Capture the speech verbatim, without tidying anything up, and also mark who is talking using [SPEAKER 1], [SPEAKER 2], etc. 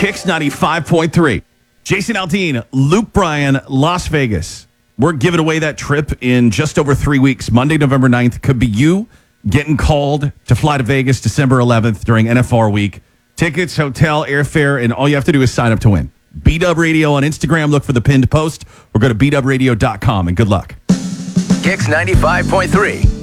[SPEAKER 1] Kicks ninety-five point three. Jason Aldean, Luke Bryan, Las Vegas. We're giving away that trip in just over three weeks. Monday, November ninth. Could be you getting called to fly to Vegas December eleventh during N F R week. Tickets, hotel, airfare, and all you have to do is sign up to win. B-Dub Radio on Instagram. Look for the pinned post or go to b dub radio dot com, and good luck.
[SPEAKER 2] Kicks ninety-five point three.